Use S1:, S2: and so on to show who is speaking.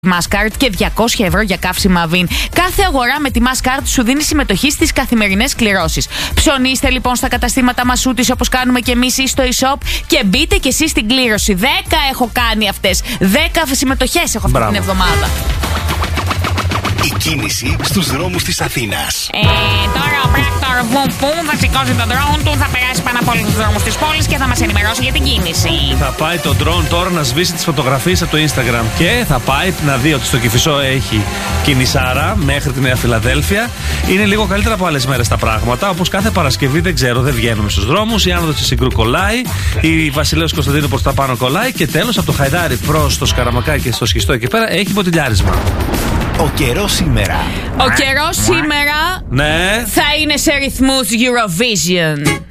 S1: Mastercard και 200 ευρώ για καύσιμα Vin. Κάθε αγορά με τη Mastercard σου δίνει συμμετοχή στις καθημερινές κληρώσεις. Ψωνίστε λοιπόν στα καταστήματα Μασούτης όπως κάνουμε και εμείς ή στο e-shop και μπείτε κι εσείς στην κλήρωση. 10 έχω κάνει αυτές. 10 συμμετοχές έχω αυτή την εβδομάδα.
S2: Η κίνηση στους δρόμους της Αθήνας.
S1: Τώρα ο πράκτορ Βουμπουμ θα σηκώσει τον drone του, θα περάσει πάνω από όλους τους δρόμους της πόλης και θα μας ενημερώσει για την κίνηση.
S3: Θα πάει το drone τώρα να σβήσει τις φωτογραφίες από το Instagram και θα πάει να δει ότι στο Κηφισό έχει κινησάρα μέχρι τη Νέα Φιλαδέλφια. Είναι λίγο καλύτερα από άλλες μέρες τα πράγματα. Όπως κάθε Παρασκευή, δεν ξέρω, δεν βγαίνουμε στους δρόμους. Η άνοδος της Συγκρού κολλάει, η Βασιλέως Κωνσταντίνου προς τα πάνω κολλάει και τέλος από το Χαϊδάρι προς το Σκαραμακάκι και στο Σχιστό εκεί πέρα έχει ποτηλιάρισμα.
S2: Ο καιρός σήμερα.
S1: Ο καιρός σήμερα
S3: ναι.
S1: θα είναι σε ρυθμούς Eurovision.